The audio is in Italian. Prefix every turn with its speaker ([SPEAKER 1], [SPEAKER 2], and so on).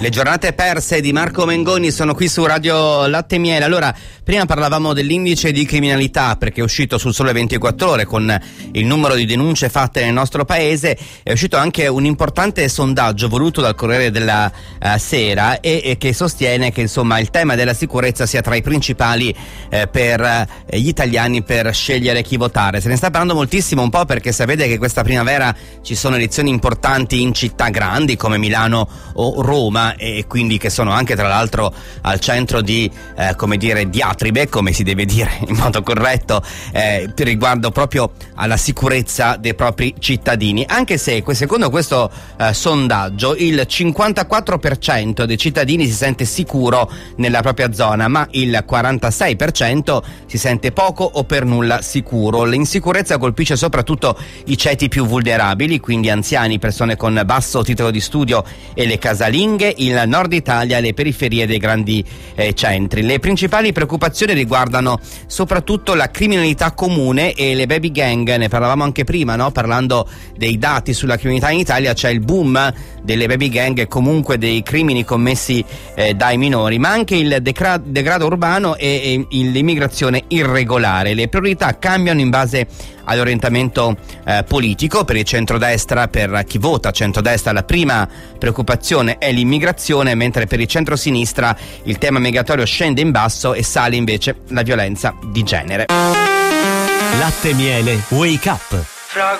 [SPEAKER 1] Le giornate perse di Marco Mengoni sono qui su Radio Latte e Miele. Allora, prima parlavamo dell'indice di criminalità, perché è uscito sul Sole 24 Ore con il numero di denunce fatte nel nostro paese. È uscito anche un importante sondaggio voluto dal Corriere della Sera e che sostiene che insomma il tema della sicurezza sia tra i principali per gli italiani per scegliere chi votare. Se ne sta parlando moltissimo, un po' perché sapete che questa primavera ci sono elezioni importanti in città grandi come Milano o Roma, e quindi che sono anche tra l'altro al centro di diatribe, come si deve dire in modo corretto, riguardo proprio alla sicurezza dei propri cittadini, anche se secondo questo sondaggio il 54% dei cittadini si sente sicuro nella propria zona, ma il 46% si sente poco o per nulla sicuro. L'insicurezza colpisce soprattutto i ceti più vulnerabili, quindi anziani, persone con basso titolo di studio e le casalinghe, il nord Italia e le periferie dei grandi centri. Le principali preoccupazioni riguardano soprattutto la criminalità comune e le baby gang. Ne parlavamo anche prima, no? Parlando dei dati sulla criminalità in Italia, c'è il boom delle baby gang e comunque dei crimini commessi dai minori, ma anche il degrado urbano e l'immigrazione irregolare. Le priorità cambiano in base all'orientamento politico. Per il centrodestra, per chi vota centrodestra, la prima preoccupazione è l'immigrazione, mentre per il centrosinistra il tema migratorio scende in basso e sale invece la violenza di genere.
[SPEAKER 2] Latte e Miele Wake Up.